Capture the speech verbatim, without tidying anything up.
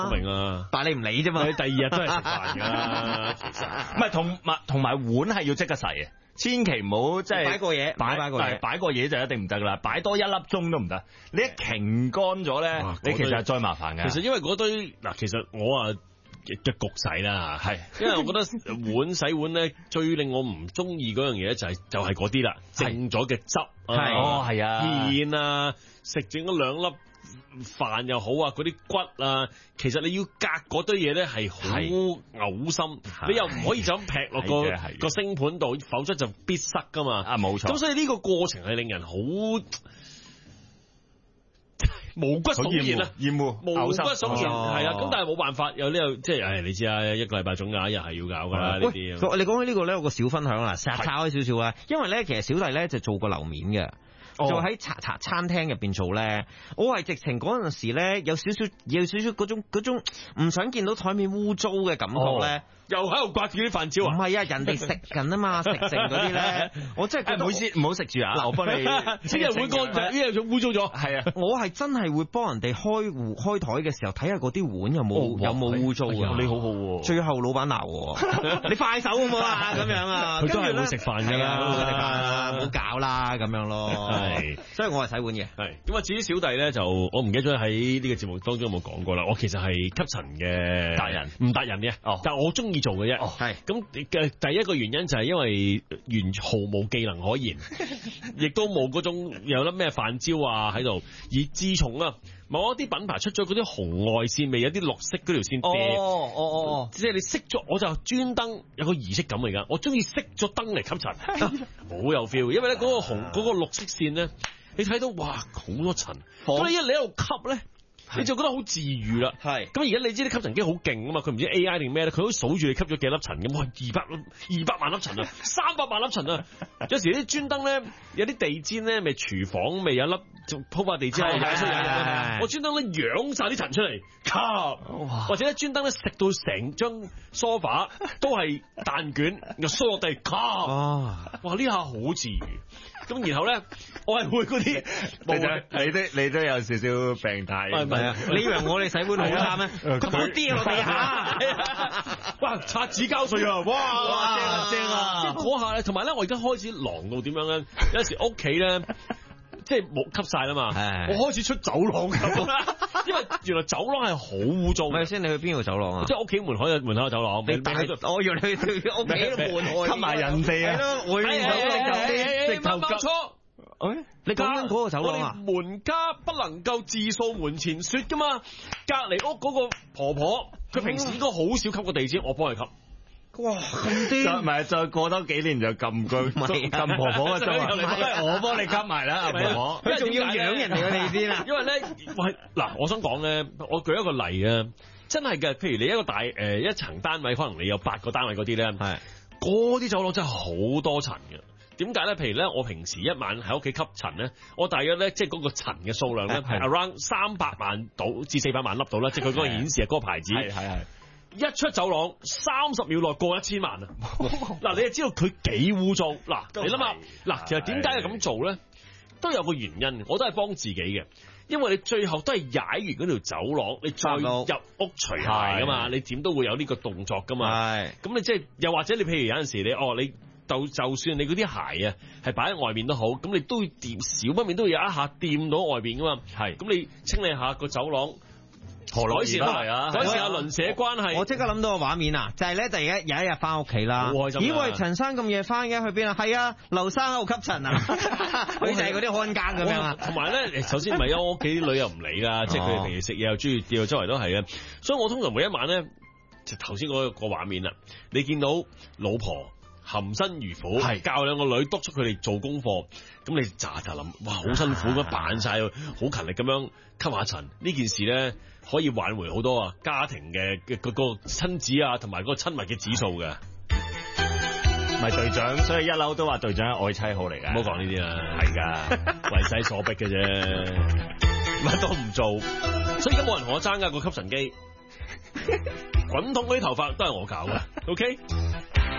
我明啊， 但係你唔理啫嘛。 你第二日都係食飯㗎，其實唔係同埋同埋碗係要即刻洗嘅，千祈唔好即係擺過嘢， 擺擺過嘢， 擺過嘢就一定唔得噶啦，擺多一粒鐘都唔得。你一擎乾咗咧，你其實係再麻煩嘅。 其實因為嗰堆嗱，其實我啊嘅焗洗啦，係，因為我覺得碗洗碗咧最令我唔中意嗰樣嘢就係就係嗰啲啦，剩咗嘅汁， 係哦係啊， 芡啊，食整咗兩粒飯又好啊，嗰啲骨啊，其實你要隔嗰堆嘢咧係好嘔心，你又唔可以就咁劈落個個星盤度，否則就必塞噶嘛。 啊冇錯。 咁所以呢個過程係令人好毛骨悚然啊， 厭惡， 毛骨悚然係啊。咁但係冇辦法，有呢個即係，唉，你知啊，一個禮拜總有一日係要搞噶啦呢啲。 你講起呢個咧，有個小分享啦，成日拆開少少啊。因為咧，其實小弟咧就做過樓面嘅。就喺茶茶餐廳入邊做咧，我係直情嗰陣時咧有少少有少少嗰種嗰種唔想見到台面污糟嘅感覺咧、哦， 又喺度刮住啲飯焦啊！ 唔係啊，人哋食緊啊嘛，食剩嗰啲咧，我真係唔好意思，唔好食住啊！我幫你， 即係會乾淨，呢樣仲污糟咗。係啊， 我係真係會幫人哋開壺開台嘅時候睇下嗰啲碗有冇、哦、有冇污糟啊！ 你好好喎， 最後老闆鬧我，你快手好唔好啊？咁樣啊， 佢都係會食飯㗎啦，唔好搞啦咁樣咯。係，所以我係洗碗嘅。 係咁啊，至於小弟咧，就我唔記得咗喺呢個節目當中有冇講過啦。我其實係吸塵嘅達人，唔達人嘅。哦，但係我中意做嘅啫。哦，係。咁嘅第一個原因就係因為完毫無技能可言，亦都冇嗰種有粒咩飯焦啊喺度。而自從啊，某一啲品牌出咗嗰啲紅外線，未有啲綠色嗰條線。 哦哦哦， 即係你熄咗，我就專登有個儀式感嚟噶。我中意熄咗燈嚟吸塵，好有 feel。因為咧嗰個紅嗰個綠色線咧。你睇到哇好多塵，咁你一你喺度吸咧，你就覺得好治愈啦。係，咁而家你知啲吸塵機好勁啊嘛，佢唔知 A I 定咩咧，佢都數住你吸咗幾粒塵咁，哇二百二百萬粒塵啊，三百萬粒塵啊，有時啲專登咧，有啲地氈咧，咪廚房咪有粒鋪塊地氈啊，踩出嚟，我專登咧揚晒啲塵出嚟吸，或者咧專登咧食到成張梳化都係蛋卷，又梳落地吸，哇呢下好治愈。咁然後咧，我係會嗰啲， 你都你都有少少病態。 唔係啊，你以為我哋洗碗好差咩？佢冇跌落地下， 哇！擦紙膠水啊！哇！ 哇正啊正啊！ 即係嗰下咧，同埋咧，我而家開始狼到點樣咧？有時屋企咧，即係冇吸晒啦嘛，我開始出走廊咁，因為原來走廊係好污糟。 咪先，你去邊個走廊啊？ 即係屋企門口有門口有走廊。 你大我以為你去屋企嘅門口吸埋人哋啊！ 係咯，會有直頭冇錯。 誒，你講緊嗰個走廊啊？ 門家不能夠自掃門前雪噶嘛，隔離屋嗰個婆婆，佢平時應該好少吸個地氈，我幫佢吸。 哇，咁啲唔係再過多幾年就撳佢撳婆婆嘅都係我幫你吸埋啦，阿婆婆。 佢仲要養人哋嘅地氈啊！ 因為咧，喂嗱，我想講咧，我舉一個例啊，真係嘅，譬如你一個大誒、呃、一層單位，可能你有八個單位嗰啲咧，係嗰啲走廊真係好多塵嘅。點解咧？譬如咧，我平時一晚喺屋企吸塵咧，我大約咧即係嗰個塵嘅數量咧係 around 三百萬到至四百萬粒到啦，即係佢嗰個顯示係嗰個牌子。係係係。一出走廊，三十秒內過一千萬啊！嗱，你就知道佢幾污糟。嗱，你諗下，嗱，其實點解要咁做咧？都有個原因，我都係幫自己嘅，因為你最後都係踩完嗰條走廊，你再入屋除鞋噶嘛，你點都會有呢個動作噶嘛。係，咁你即係又或者你譬如有陣時你哦你。就就算你嗰啲鞋啊，係擺喺外面都好，咁你都要掂少不免都會有一下掂到外邊噶嘛。係，咁你清理下個走廊，何來事啊？改善下鄰舍關係。 我即刻諗到個畫面啊，就係咧，第一有一日翻屋企啦，咦喂，陳生咁夜翻嘅，去邊啊？係啊，劉生喺度吸塵啊，佢就係嗰啲看更咁樣啊。同埋咧，首先唔係啊，我屋企啲女又唔理啦，即係佢哋平時食嘢又中意掉周圍都係嘅，所以我通常每一晚咧，就頭先嗰個畫面啦，你見到老婆含辛茹苦，係教兩個女督促佢哋做功課，咁你咋咋諗，哇，好辛苦咁扮晒，好勤力咁樣吸下塵，呢件事咧可以挽回好多啊家庭嘅嘅嗰個親子啊，同埋嗰個親密嘅指數嘅。 唔係隊長，所以一樓都話隊長係愛妻號嚟㗎， 唔好講呢啲啦， 係㗎， 為勢所逼嘅啫，乜都唔做，所以而家冇人同我爭㗎個吸塵機，滾筒嗰啲頭髮都係我搞㗎，OK。